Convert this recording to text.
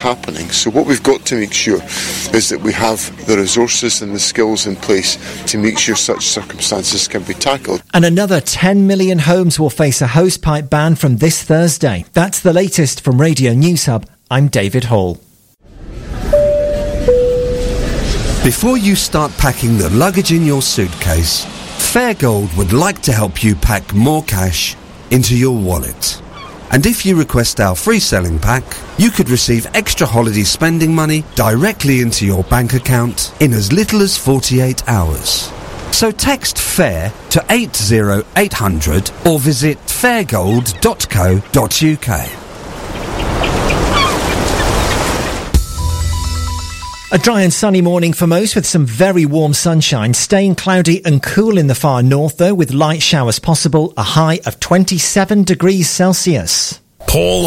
happening. So what we've got to make sure is that we have the resources and the skills in place to make sure such circumstances can be tackled. And another 10 million homes will face a hosepipe ban from this Thursday. That's the latest from Radio News Hub. I'm David Hall. Before you start packing the luggage in your suitcase, Fairgold would like to help you pack more cash into your wallet. And if you request our free selling pack, you could receive extra holiday spending money directly into your bank account in as little as 48 hours. So text FAIR to 80800 or visit fairgold.co.uk. A dry and sunny morning for most with some very warm sunshine, staying cloudy and cool in the far north though with light showers possible, a high of 27 degrees Celsius. Paul